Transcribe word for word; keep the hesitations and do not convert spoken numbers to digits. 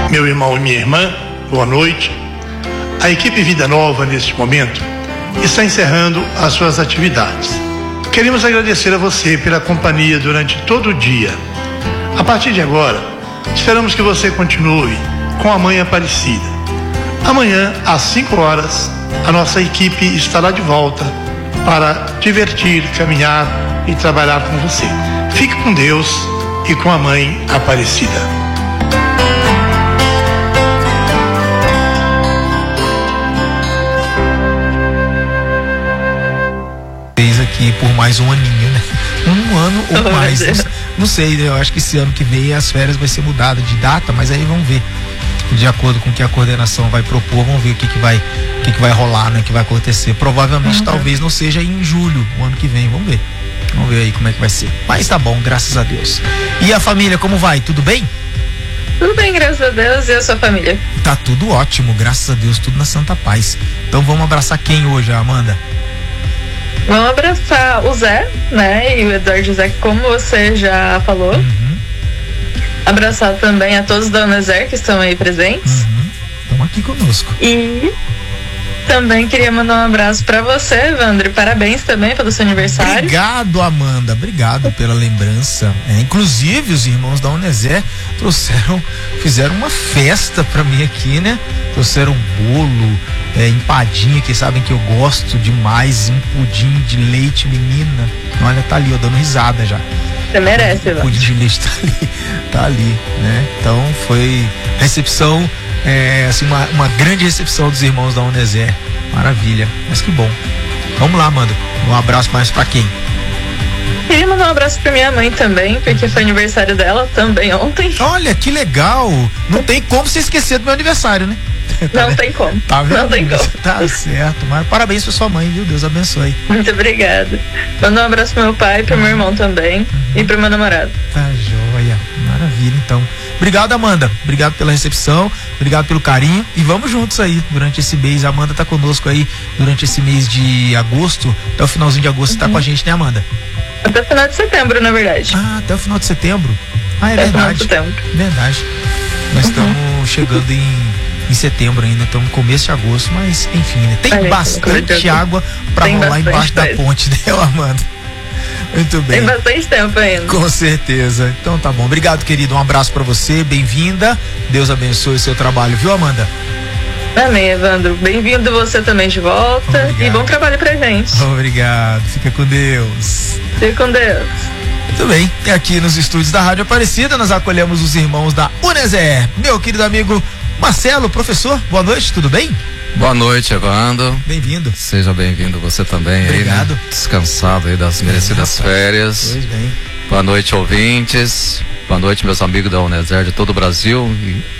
Meu irmão e minha irmã, boa noite. A equipe Vida Nova, neste momento, está encerrando as suas atividades. Queremos agradecer a você pela companhia durante todo o dia. A partir de agora, esperamos que você continue com a Mãe Aparecida. Amanhã, às cinco horas, a nossa equipe estará de volta para divertir, caminhar e trabalhar com você. Fique com Deus e com a Mãe Aparecida. Aqui por mais um aninho, né? Um ano ou mais. Não, não sei, eu acho que esse ano que vem as férias vai ser mudada de data, mas aí vamos ver. De acordo com o que a coordenação vai propor, vamos ver o que, que vai o que, que vai rolar, né? O que vai acontecer. Provavelmente, uhum. talvez não seja em julho, o ano que vem, vamos ver. Vamos ver aí como é que vai ser. Mas tá bom, graças a Deus. E a família, como vai? Tudo bem? Tudo bem, graças a Deus. E a sua família? Tá tudo ótimo, graças a Deus, tudo na santa paz. Então vamos abraçar quem hoje, Amanda? Vamos abraçar o Zé, né? E o Eduardo José, como você já falou. Uhum. Abraçar também a todos da Uneser que estão aí presentes. Uhum. Estão aqui conosco. E também queria mandar um abraço para você, Evandro. Parabéns também pelo seu aniversário. Obrigado, Amanda. Obrigado pela lembrança. É, inclusive, os irmãos da Uneser trouxeram, fizeram uma festa para mim aqui, né? Trouxeram um bolo, é, empadinha, que sabem que eu gosto demais, um pudim de leite, menina. Olha, tá ali, ó, dando risada já. Você merece, Evandro. O pudim de leite tá ali, tá ali, né? Então foi recepção, é, assim, uma, uma grande recepção dos irmãos da Uneser. Maravilha, mas que bom. Vamos lá, Amanda. Um abraço mais pra quem? Queria mandar um abraço pra minha mãe também, porque foi aniversário dela também ontem. Olha, que legal. Não tem como você esquecer do meu aniversário, né? Não tá tem como. Tá vendo? Não tem como. Tá certo, mas parabéns pra sua mãe, viu? Deus abençoe. Muito obrigada. Mandar um abraço pro meu pai, pro meu irmão também, uhum. e pro meu namorado. Tá joia. Maravilha, então. Obrigado, Amanda. Obrigado pela recepção, obrigado pelo carinho e vamos juntos aí durante esse mês. A Amanda tá conosco aí durante esse mês de agosto, até o finalzinho de agosto, uhum. Tá com a gente, né, Amanda? Até o final de setembro, na verdade. Ah, até o final de setembro? Ah, é até verdade. O final de setembro. Verdade. Nós estamos uhum. chegando em em setembro ainda, estamos no começo de agosto, mas enfim, né? Tem Ai, bastante água para rolar embaixo da ponte, né, Amanda? Muito bem. Tem bastante tempo ainda. Com certeza. Então tá bom. Obrigado, querido. Um abraço para você, bem-vinda. Deus abençoe o seu trabalho, viu, Amanda? Amém, Evandro. Bem-vindo você também de volta. Obrigado. E bom trabalho pra gente. Obrigado. Fica com Deus. Fica com Deus. Muito bem. E aqui nos estúdios da Rádio Aparecida, nós acolhemos os irmãos da Uneser. Meu querido amigo Marcelo, professor, boa noite, tudo bem? Boa noite, Evandro. Bem-vindo. Seja bem-vindo você também. Obrigado. Aí, né? Descansado aí das merecidas é, férias. Pois bem. Boa noite, ouvintes. Boa noite, meus amigos da Uneser de todo o Brasil. E